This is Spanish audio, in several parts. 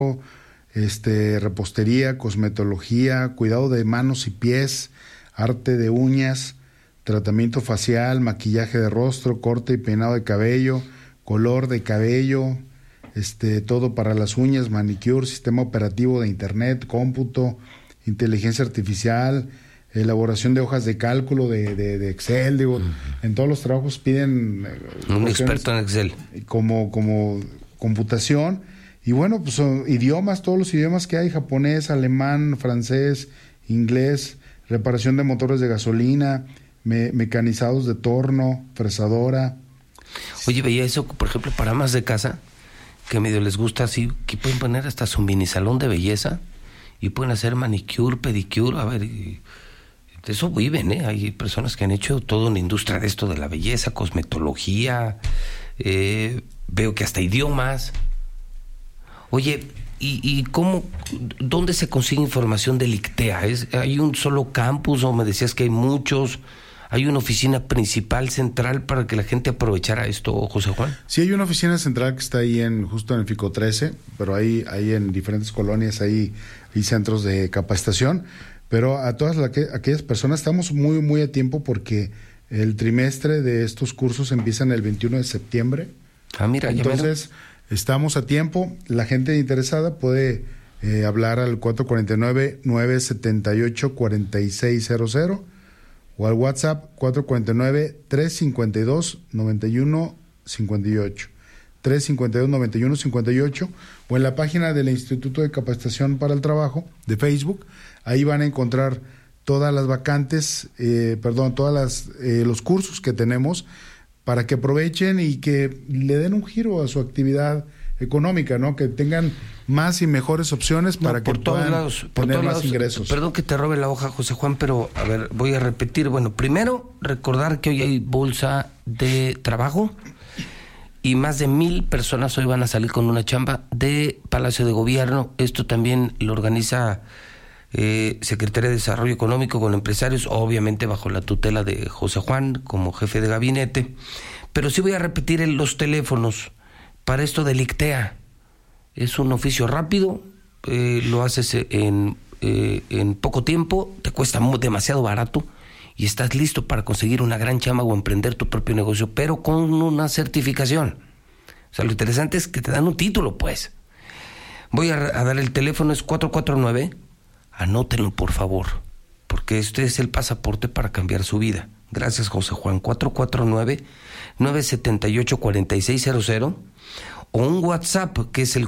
repostería, cosmetología, cuidado de manos y pies, arte de uñas, tratamiento facial, maquillaje de rostro, corte y peinado de cabello, color de cabello, todo para las uñas, manicure, sistema operativo de internet, cómputo, inteligencia artificial, elaboración de hojas de cálculo de Excel, en todos los trabajos piden un experto en Excel como computación, y bueno, pues son idiomas, todos los idiomas que hay: japonés, alemán, francés, inglés, reparación de motores de gasolina, mecanizados de torno, fresadora. Oye, veía eso, por ejemplo, para amas de casa, que medio les gusta así, que pueden poner hasta su mini salón de belleza y pueden hacer manicure, pedicure, a ver, de eso viven, hay personas que han hecho toda una industria de esto de la belleza, cosmetología, veo que hasta idiomas. Oye, ¿y cómo, dónde se consigue información del ICTEA? ¿Hay un solo campus o me decías que hay muchos? ¿Hay una oficina principal, central, para que la gente aprovechara esto, José Juan? Sí, hay una oficina central que está ahí justo en el Fico 13, pero hay en diferentes colonias, hay centros de capacitación. Pero a todas aquellas personas estamos muy, muy a tiempo, porque el trimestre de estos cursos empiezan el 21 de septiembre. Mira, entonces estamos a tiempo. La gente interesada puede hablar al 449-978-4600 o al WhatsApp 449-352-9158. 352-9158, o en la página del Instituto de Capacitación para el Trabajo de Facebook. Ahí van a encontrar todas las vacantes, los cursos que tenemos, para que aprovechen y que le den un giro a su actividad económica, ¿no? Que tengan más y mejores opciones para que puedan tener más ingresos. Perdón que te robe la hoja, José Juan, pero a ver, voy a repetir. Bueno, primero, recordar que hoy hay bolsa de trabajo y más de 1,000 personas hoy van a salir con una chamba de Palacio de Gobierno. Esto también lo organiza Secretaría de Desarrollo Económico con empresarios, obviamente bajo la tutela de José Juan como jefe de gabinete. Pero sí voy a repetir los teléfonos para esto del ICTEA. Es un oficio rápido, lo haces en poco tiempo, te cuesta demasiado barato y estás listo para conseguir una gran chamba o emprender tu propio negocio, pero con una certificación. O sea, lo interesante es que te dan un título, pues. Voy a dar el teléfono, es 449, anótenlo por favor, porque este es el pasaporte para cambiar su vida. Gracias, José Juan. 449-978-4600 o un WhatsApp que es el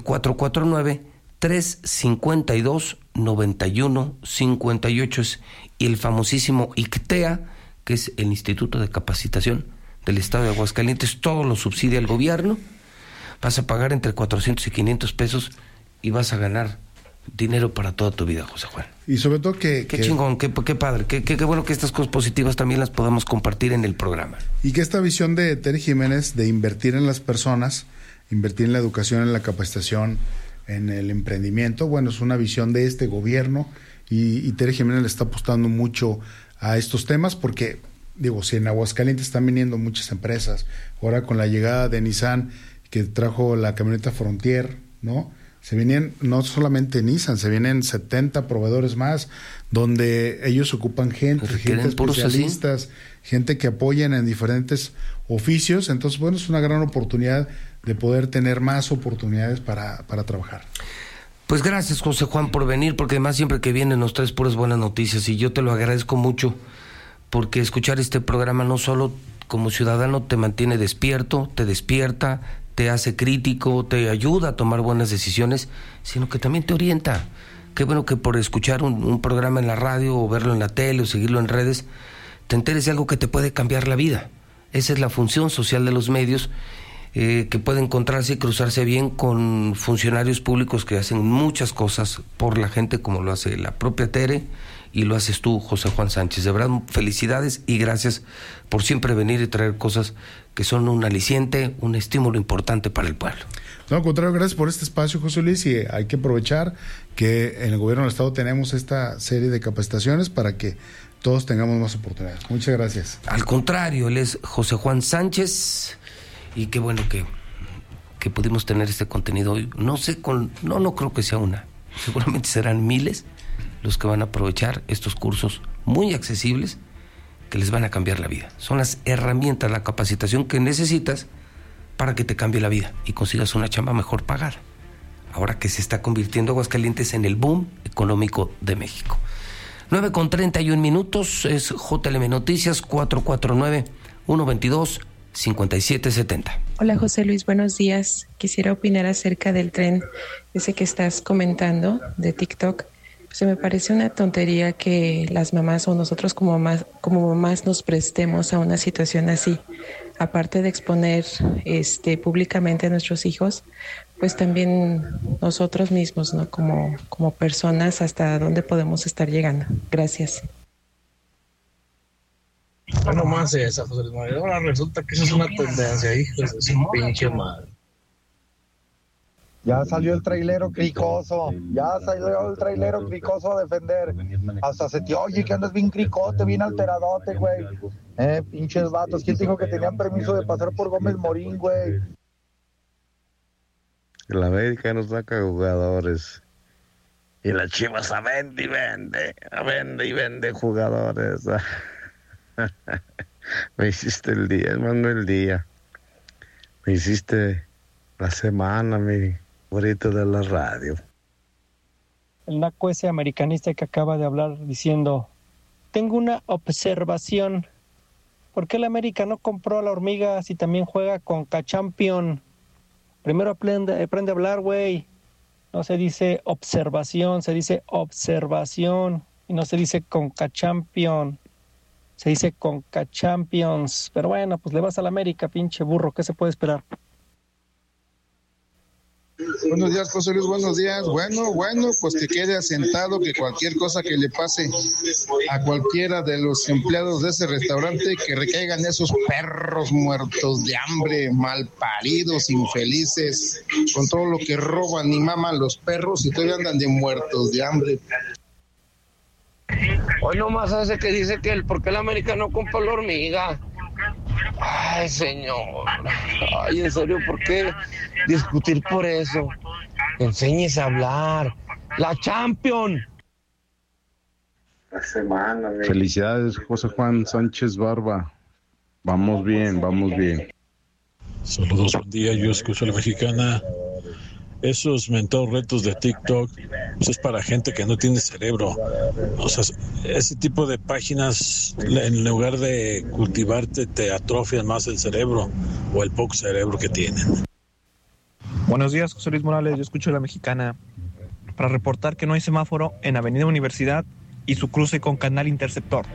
449-352-9158 y el famosísimo ICTEA, que es el Instituto de Capacitación del Estado de Aguascalientes. Todo lo subsidia el gobierno. Vas a pagar entre 400 y 500 pesos y vas a ganar dinero para toda tu vida, José Juan. Y sobre todo qué chingón, qué padre, qué bueno que estas cosas positivas también las podamos compartir en el programa. Y que esta visión de Tere Jiménez de invertir en las personas, invertir en la educación, en la capacitación, en el emprendimiento, bueno, es una visión de este gobierno, y Tere Jiménez le está apostando mucho a estos temas, porque, si en Aguascalientes están viniendo muchas empresas, ahora con la llegada de Nissan, que trajo la camioneta Frontier, ¿no? Se vienen no solamente Nissan, se vienen 70 proveedores más, donde ellos ocupan gente especialistas, gente que apoyan en diferentes oficios. Entonces, bueno, es una gran oportunidad de poder tener más oportunidades para trabajar. Pues gracias, José Juan, por venir, porque además siempre que vienen nos traes puras buenas noticias, y yo te lo agradezco mucho, porque escuchar este programa no solo como ciudadano te mantiene despierto, te despierta, te hace crítico, te ayuda a tomar buenas decisiones, sino que también te orienta. Qué bueno que por escuchar un programa en la radio o verlo en la tele o seguirlo en redes, te enteres de algo que te puede cambiar la vida. Esa es la función social de los medios, que puede encontrarse y cruzarse bien con funcionarios públicos que hacen muchas cosas por la gente, como lo hace la propia Tere y lo haces tú, José Juan Sánchez. De verdad, felicidades y gracias por siempre venir y traer cosas que son un aliciente, un estímulo importante para el pueblo. No, al contrario, gracias por este espacio, José Luis, y hay que aprovechar que en el gobierno del estado tenemos esta serie de capacitaciones para que todos tengamos más oportunidades. Muchas gracias. Al contrario, él es José Juan Sánchez, y qué bueno que que pudimos tener este contenido hoy. No creo que sea una. Seguramente serán miles los que van a aprovechar estos cursos muy accesibles que les van a cambiar la vida. Son las herramientas, la capacitación que necesitas para que te cambie la vida y consigas una chamba mejor pagada. Ahora que se está convirtiendo Aguascalientes en el boom económico de México. 9:31 es JLM Noticias, 449-122-5770. Hola José Luis, buenos días. Quisiera opinar acerca del tren ese que estás comentando de TikTok. Pues me parece una tontería que las mamás o nosotros como mamás nos prestemos a una situación así. Aparte de exponer públicamente a nuestros hijos, pues también nosotros mismos, ¿no? Como personas, hasta dónde podemos estar llegando. Gracias. No nomás esa, José Luis María. Ahora resulta que eso es una tendencia, hijos de su pinche madre. Ya salió el trailero cricoso a defender. Hasta se te oye que andas bien cricote, bien alteradote, güey. Pinches vatos. ¿Quién dijo que tenían permiso de pasar por Gómez Morín, güey? La América no saca jugadores. Y la Chivas vende y vende jugadores. Me hiciste el día, hermano, el día. Me hiciste la semana, mi favorito de la radio. El naco ese americanista que acaba de hablar diciendo: tengo una observación. ¿Por qué el América no compró a la Hormiga si también juega con Cachampion? Primero aprende a hablar, güey. No se dice observación, se dice observación. Y no se dice Concachampion. Se dice Concachampions. Pero bueno, pues le vas a la América, pinche burro. ¿Qué se puede esperar? Buenos días, José Luis, buenos días. Bueno, pues que quede asentado que cualquier cosa que le pase a cualquiera de los empleados de ese restaurante, que recaigan esos perros muertos de hambre, malparidos, infelices, con todo lo que roban y maman los perros y todavía andan de muertos de hambre. Hoy nomás hace que dice que ¿por qué el América no compra la Hormiga? Ay, señor. Ay, en serio, ¿por qué discutir por eso? Enséñese a hablar. La Champions. Felicidades, José Juan Sánchez Barba. Vamos bien. Saludos, buen día. Yo escucho a la mexicana. Esos mentados retos de TikTok, pues es para gente que no tiene cerebro. O sea, ese tipo de páginas, en lugar de cultivarte, te atrofian más el cerebro o el poco cerebro que tienen. Buenos días, José Luis Morales. Yo escucho a la mexicana para reportar que no hay semáforo en Avenida Universidad y su cruce con Canal Interceptor.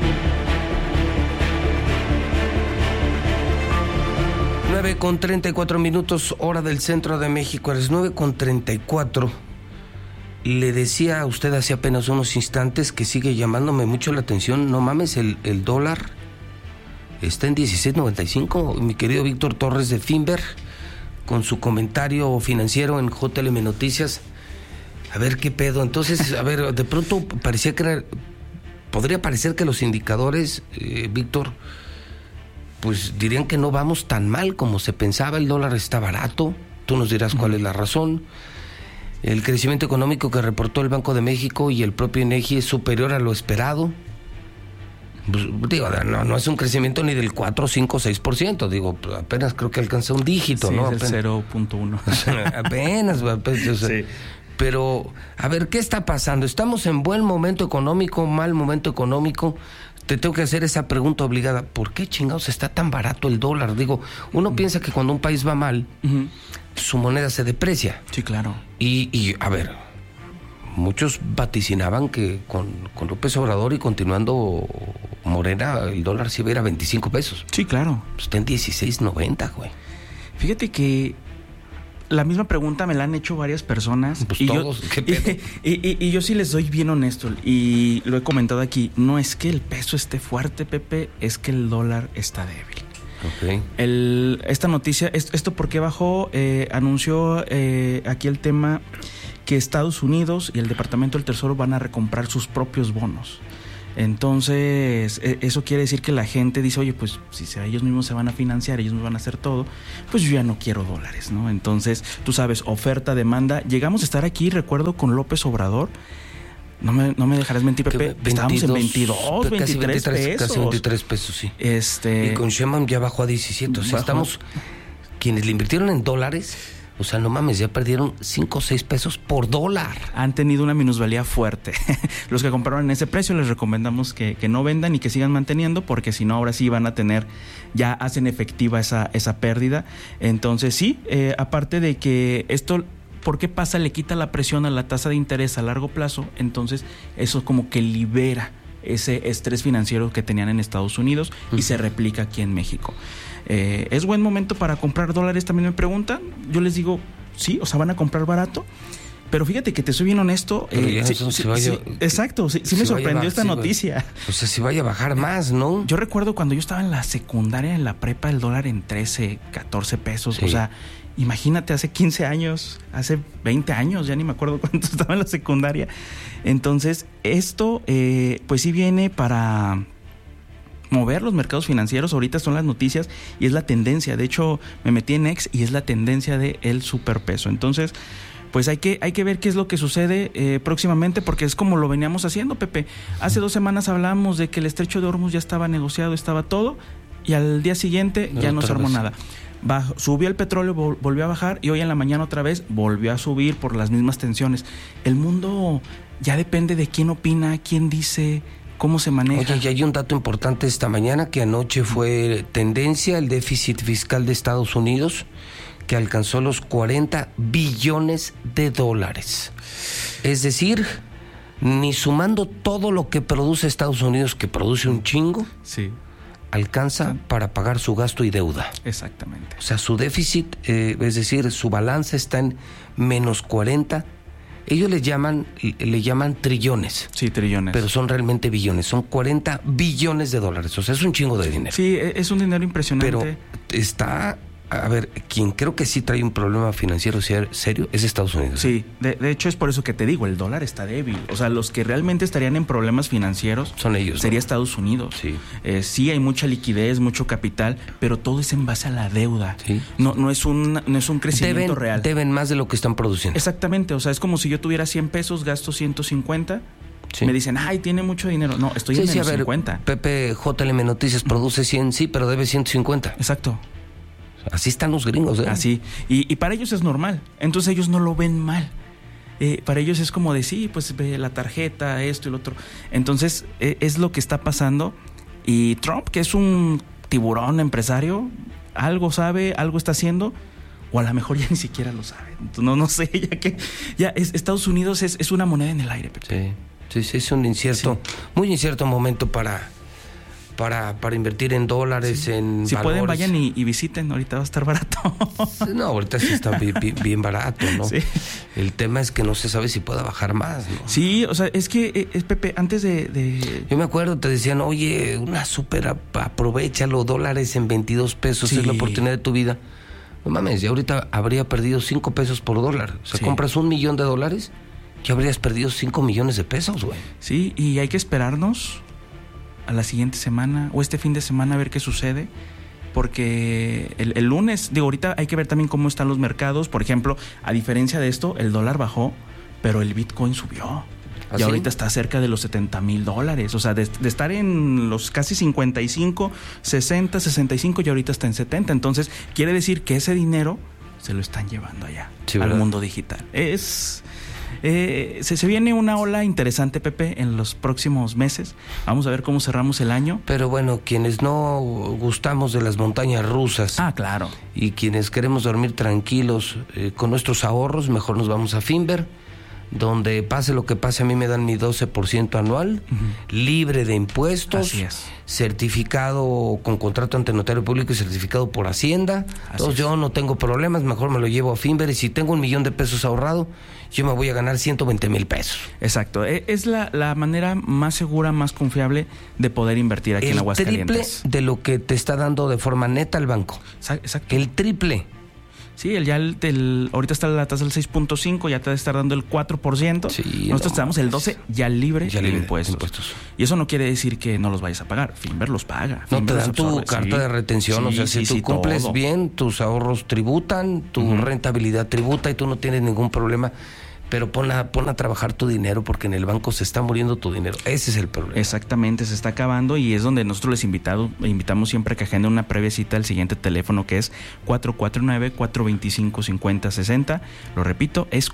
9:34, hora del centro de México. Es 9:34. Le decía a usted hace apenas unos instantes que sigue llamándome mucho la atención. No mames, el dólar está en 16.95. Mi querido Víctor Torres de Finver, con su comentario financiero en JLM Noticias. A ver qué pedo. Entonces, a ver, de pronto podría parecer que los indicadores, Víctor, pues dirían que no vamos tan mal como se pensaba. El dólar está barato. Tú nos dirás cuál es la razón. El crecimiento económico que reportó el Banco de México y el propio INEGI es superior a lo esperado. Pues, digo, no es un crecimiento ni del 4, 5, 6%. Digo, apenas creo que alcanza un dígito, sí, ¿no? Es el 0.1. apenas. O sea, sí. Pero, a ver, ¿qué está pasando? ¿Estamos en buen momento económico, mal momento económico? Te tengo que hacer esa pregunta obligada. ¿Por qué chingados está tan barato el dólar? Digo, uno piensa que cuando un país va mal, su moneda se deprecia. Sí, claro. Y a ver, muchos vaticinaban que con López Obrador y continuando Morena, el dólar se iba a ir a 25 pesos. Sí, claro. Está en 16.90, güey. Fíjate que la misma pregunta me la han hecho varias personas. Pues y todos, ¿qué pedo? Y yo sí les doy bien honesto, y lo he comentado aquí, no es que el peso esté fuerte, Pepe, es que el dólar está débil. Okay. Esta noticia, esto porque bajó, anunció aquí el tema que Estados Unidos y el Departamento del Tesoro van a recomprar sus propios bonos. Entonces, eso quiere decir que la gente dice, oye, pues si ellos mismos se van a financiar, ellos mismos van a hacer todo, pues yo ya no quiero dólares, ¿no? Entonces, tú sabes, oferta, demanda. Llegamos a estar aquí, recuerdo, con López Obrador. No me dejarás mentir, Pepe. Estábamos en 22, 23 pesos. Casi 23 pesos, sí. Y con Sheinbaum ya bajó a 17. O sea, estamos... Quienes le invirtieron en dólares... O sea, no mames, ya perdieron 5 o 6 pesos por dólar. Han tenido una minusvalía fuerte. Los que compraron en ese precio les recomendamos que no vendan y que sigan manteniendo, porque si no, ahora sí van a tener, ya hacen efectiva esa pérdida. Entonces sí, aparte de que esto, ¿por qué pasa? Le quita la presión a la tasa de interés a largo plazo, entonces eso como que libera ese estrés financiero que tenían en Estados Unidos y se replica aquí en México. ¿Es buen momento para comprar dólares? También me preguntan. Yo les digo, sí, o sea, van a comprar barato. Pero fíjate que te soy bien honesto. Exacto, sí me sorprendió esta noticia. O sea, si vaya a bajar más, ¿no? Yo recuerdo cuando yo estaba en la secundaria, en la prepa, el dólar en 13, 14 pesos. Sí. O sea, imagínate, hace 15 años, hace 20 años, ya ni me acuerdo cuánto estaba en la secundaria. Entonces, esto, pues sí viene para mover los mercados financieros. Ahorita son las noticias y es la tendencia. De hecho, me metí en X y es la tendencia del superpeso. Entonces, pues hay que ver qué es lo que sucede próximamente, porque es como lo veníamos haciendo, Pepe. Hace 2 semanas hablamos de que el estrecho de Hormuz ya estaba negociado, estaba todo, y al día siguiente ya no se armó nada. Subió el petróleo, volvió a bajar, y hoy en la mañana otra vez volvió a subir por las mismas tensiones. El mundo ya depende de quién opina, quién dice, cómo se maneja. Oye, y hay un dato importante esta mañana, que anoche fue tendencia el déficit fiscal de Estados Unidos, que alcanzó los 40 billones de dólares. Es decir, ni sumando todo lo que produce Estados Unidos, que produce un chingo, sí, alcanza para pagar su gasto y deuda. Exactamente. O sea, su déficit, es decir, su balance está en menos 40. Ellos le llaman trillones. Sí, trillones. Pero son realmente billones. Son 40 billones de dólares. O sea, es un chingo de dinero. Sí, es un dinero impresionante. Pero está... A ver, quien creo que sí trae un problema financiero serio es Estados Unidos. Sí, de hecho es por eso que te digo, el dólar está débil. O sea, los que realmente estarían en problemas financieros son ellos. Sería Estados Unidos. Sí. Sí hay mucha liquidez, mucho capital, pero todo es en base a la deuda. Sí. No es un crecimiento real. Deben más de lo que están produciendo. Exactamente, o sea, es como si yo tuviera 100 pesos, gasto 150. Sí. Me dicen, ay, tiene mucho dinero. No, estoy en menos 50. Pepe JLM Noticias produce 100, sí, pero debe 150. Exacto. Así están los gringos, ¿eh? Así. Y para ellos es normal. Entonces ellos no lo ven mal. Para ellos es como de, sí, pues ve la tarjeta, esto y lo otro. Entonces es lo que está pasando. Y Trump, que es un tiburón empresario, algo sabe, algo está haciendo, o a lo mejor ya ni siquiera lo sabe. No sé, Estados Unidos es una moneda en el aire, Pepe. Sí, es un incierto, muy incierto momento para invertir en dólares, sí. En si valores. Pueden, vayan y visiten, ahorita va a estar barato. No, ahorita sí está bien barato, ¿no? Sí. El tema es que no se sabe si pueda bajar más, ¿no? Sí, o sea, es que, Pepe, antes de... Yo me acuerdo, te decían, oye, una súper, aprovechalo, dólares en 22 pesos, sí. Es la oportunidad de tu vida. No mames, ya ahorita habría perdido 5 pesos por dólar. O sea, compras $1 millón, ya habrías perdido 5 millones de pesos, güey. Sí, y hay que esperarnos a la siguiente semana o este fin de semana a ver qué sucede, porque el lunes, ahorita hay que ver también cómo están los mercados. Por ejemplo, a diferencia de esto, el dólar bajó, pero el Bitcoin subió. Y ahorita está cerca de los $70,000. O sea, de estar en los casi 55, 60, 65 y ahorita está en 70. Entonces, quiere decir que ese dinero se lo están llevando allá, al mundo digital. Se viene una ola interesante, Pepe, en los próximos meses. Vamos a ver cómo cerramos el año. Pero bueno, quienes no gustamos de las montañas rusas, claro, y quienes queremos dormir tranquilos con nuestros ahorros, mejor nos vamos a Finver, donde pase lo que pase, a mí me dan mi 12% anual, libre de impuestos, certificado con contrato ante notario público y certificado por Hacienda. Entonces yo no tengo problemas, mejor me lo llevo a Finver, y si tengo $1 millón ahorrado, yo me voy a ganar 120,000 pesos. Exacto, es la manera más segura, más confiable de poder invertir aquí en Aguascalientes. El triple de lo que te está dando de forma neta el banco. Exacto. El triple. Sí, ahorita está la tasa del 6.5, ya te va a estar dando el 4%. Sí, nosotros te damos el 12% ya libre de impuestos. Y eso no quiere decir que no los vayas a pagar. Finver los paga. No, te dan tu carta de retención. O sea, si tú cumples todo bien, tus ahorros tributan, tu rentabilidad tributa y tú no tienes ningún problema. Pero pon a trabajar tu dinero, porque en el banco se está muriendo tu dinero. Ese es el problema. Exactamente, se está acabando, y es donde nosotros les invitamos siempre a que agenden una previa cita al siguiente teléfono, que es 449-425-5060. Lo repito, es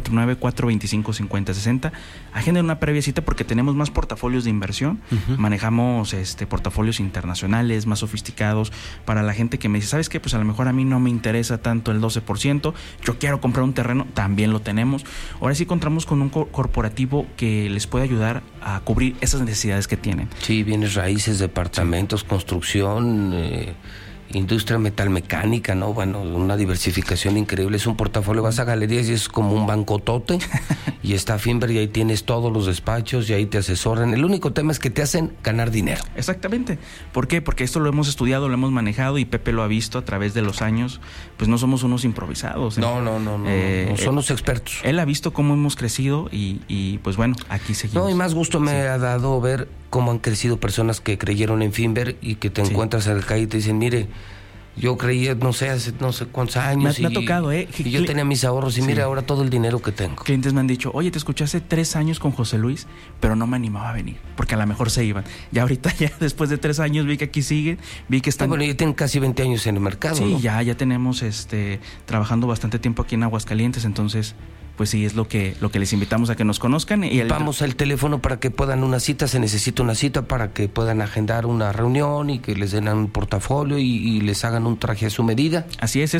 449-425-5060. Agenden una previa cita porque tenemos más portafolios de inversión. Manejamos portafolios internacionales más sofisticados para la gente que me dice, ¿sabes qué? Pues a lo mejor a mí no me interesa tanto el 12%, yo quiero comprar un terreno, también lo tenemos. Ahora sí contamos con un corporativo que les puede ayudar a cubrir esas necesidades que tienen. Sí, bienes raíces, departamentos, construcción, industria metalmecánica, ¿no? Bueno, una diversificación increíble. Es un portafolio, vas a galerías y es como un bancotote. Y está Finver y ahí tienes todos los despachos y ahí te asesoran. El único tema es que te hacen ganar dinero. Exactamente. ¿Por qué? Porque esto lo hemos estudiado, lo hemos manejado, y Pepe lo ha visto a través de los años. Pues no somos unos improvisados. No, son los expertos. Él ha visto cómo hemos crecido y pues bueno, aquí seguimos. No, y más gusto me ha dado ver cómo han crecido personas que creyeron en Finver y que te encuentras en la calle y te dicen, mire, yo creía, hace no sé cuántos años. Me ha tocado, y yo tenía mis ahorros y mira ahora todo el dinero que tengo. Clientes me han dicho, oye, te escuché hace 3 años con José Luis, pero no me animaba a venir, porque a lo mejor se iban. Ya ahorita, después de 3 años, vi que aquí siguen, vi que están... Bueno, ya tienen casi 20 años en el mercado, sí, ¿no? ya tenemos trabajando bastante tiempo aquí en Aguascalientes, entonces... Pues sí, es lo que les invitamos a que nos conozcan. Vamos al teléfono para que puedan una cita, se necesita una cita para que puedan agendar una reunión y que les den un portafolio y les hagan un traje a su medida. Así es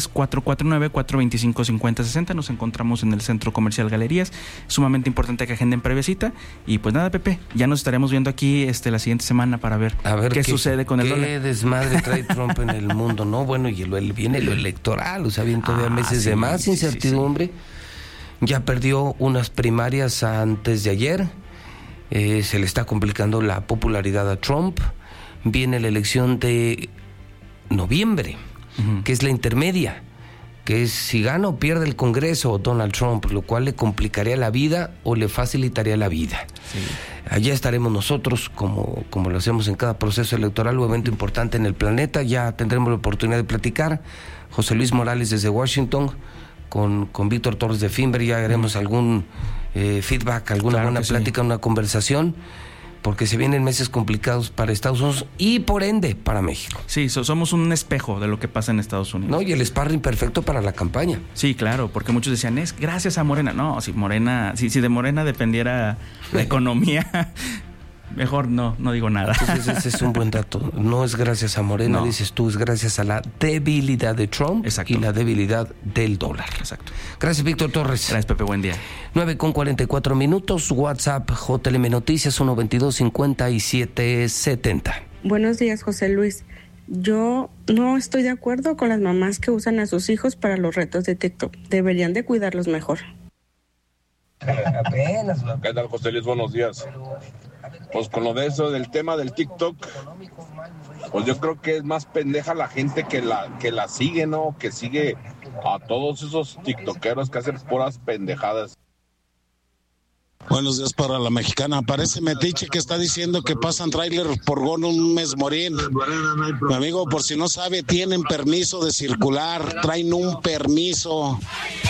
449-425-5060. Nos encontramos en el Centro Comercial Galerías. Sumamente importante que agenden previa cita. Y pues nada, Pepe, ya nos estaremos viendo aquí la siguiente semana para ver qué sucede con el dólar. Qué desmadre trae Trump en el mundo, ¿no? Bueno, y viene lo electoral, o sea, vienen todavía meses de más incertidumbre. Sí. Ya perdió unas primarias antes de ayer, se le está complicando la popularidad a Trump. Viene la elección de noviembre, que es la intermedia, que es si gana o pierde el Congreso Donald Trump, lo cual le complicaría la vida o le facilitaría la vida. Sí. Allá estaremos nosotros, como lo hacemos en cada proceso electoral o evento importante en el planeta. Ya tendremos la oportunidad de platicar. José Luis Morales desde Washington, con Víctor Torres de Finver, ya haremos algún feedback, alguna buena plática, una conversación, porque se vienen meses complicados para Estados Unidos y por ende para México. Sí, somos un espejo de lo que pasa en Estados Unidos. No, y el sparring perfecto para la campaña. Sí, claro, porque muchos decían, es gracias a Morena. No, si de Morena dependiera la economía... Mejor no digo nada. Entonces ese es un buen dato. No es gracias a Morena, dices tú, es gracias a la debilidad de Trump. Exacto. Y la debilidad del dólar. Exacto. Gracias, Víctor Torres. Gracias, Pepe, buen día. 9:44. WhatsApp, JLM Noticias, 122-5770. Buenos días, José Luis. Yo no estoy de acuerdo con las mamás que usan a sus hijos para los retos de TikTok. Deberían de cuidarlos mejor. ¿Qué tal, José Luis? Buenos días. Pues con lo de eso, del tema del TikTok, pues yo creo que es más pendeja la gente que la sigue, ¿no? Que sigue a todos esos tiktokeros que hacen puras pendejadas. Buenos días para la mexicana. Parece metiche que está diciendo que pasan tráiler por Gómez Morín. Mi amigo, por si no sabe, tienen permiso de circular, traen un permiso.